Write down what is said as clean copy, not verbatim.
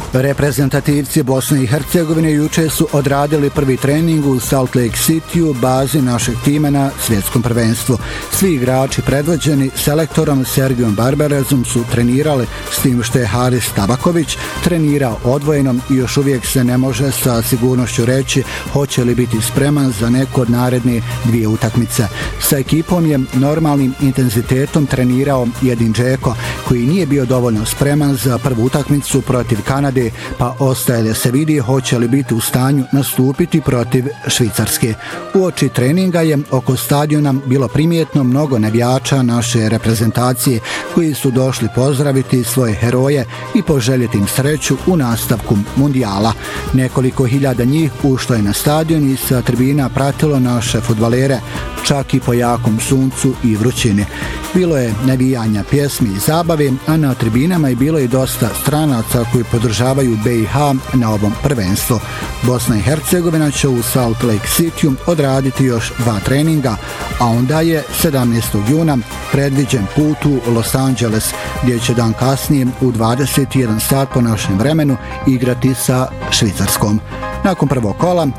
Reprezentativci Bosne i Hercegovine juče su odradili prvi trening u Salt Lake City-u, bazi našeg tima na svjetskom prvenstvu. Svi igrači predvođeni selektorom Sergijom Barbarezom su trenirali, s tim što je Haris Tabaković trenirao odvojenom i još uvijek se ne može sa sigurnošću reći hoće li biti spreman za neku od naredne dvije utakmice. Sa ekipom je normalnim intenzitetom trenirao Edin Džeko, koji nije bio dovoljno spreman za prvu utakmicu protiv Kanade, pa ostaje da se vidi hoće li biti u stanju nastupiti protiv Švicarske. Uoči treninga je oko stadiona bilo primijetno mnogo navijača naše reprezentacije koji su došli pozdraviti svoje heroje i poželjeti im sreću u nastavku mundijala. Nekoliko hiljada njih ušlo je na stadion i sa tribina pratilo naše fudbalere, čak i po jakom suncu i vrućini. Bilo je navijanja, pjesmi i zabave, a na tribinama je bilo i dosta stranaca koji podržavaju BiH na ovom prvenstvu. Bosna i Hercegovina će u Salt Lake City odraditi još 2 treninga, a onda je 17. juna predviđen put u Los Angeles, gdje će dan kasnije u 21 sat po našem vremenu igrati sa Švicarskom. Nakon prvog kola